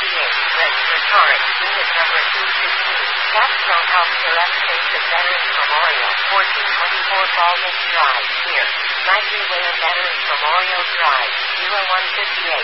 Registered car, unit number 215. Capstone Healthcare Education Veterans Memorial, 1424 Baldwin Drive, here. Knightley Way of Veterans Memorial Drive, 0158.